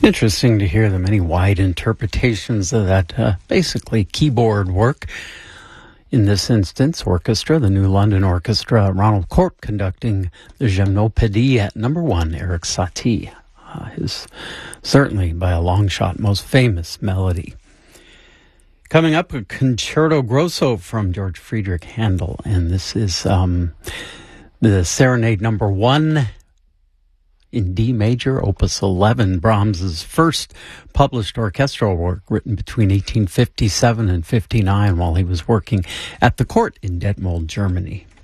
Interesting to hear the many wide interpretations of that basically keyboard work. In this instance, orchestra, the New London Orchestra, Ronald Corp conducting the Gymnopédie at number 1, Erik Satie. His certainly by a long shot most famous melody. Coming up, a Concerto Grosso from George Friedrich Handel, and this is the Serenade number 1 in D major, Opus 11, Brahms's first published orchestral work, written between 1857 and 59 while he was working at the court in Detmold, Germany.